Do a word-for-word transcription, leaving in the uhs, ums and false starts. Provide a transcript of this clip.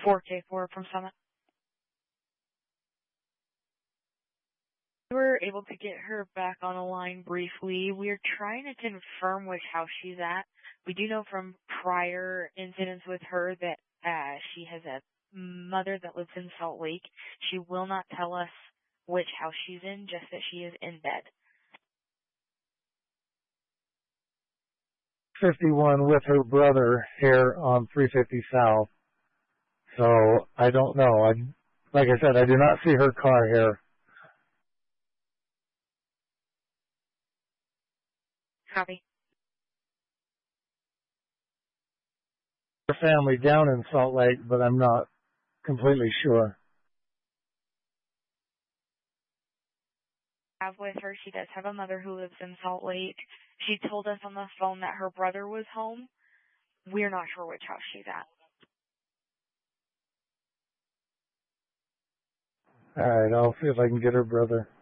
four K four from Summit. We were able to get her back on the line briefly. We're trying to confirm which house she's at. We do know from prior incidents with her that uh, she has a mother that lives in Salt Lake. She will not tell us which house she's in, just that she is in bed. fifty-one with her brother here on three fifty South. So I don't know. I, like I said, I do not see her car here. Copy. Her family down in Salt Lake, but I'm not completely sure. Have with her, she does have a mother who lives in Salt Lake. She told us on the phone that her brother was home. We're not sure which house she's at. All right, I'll see if I can get her brother.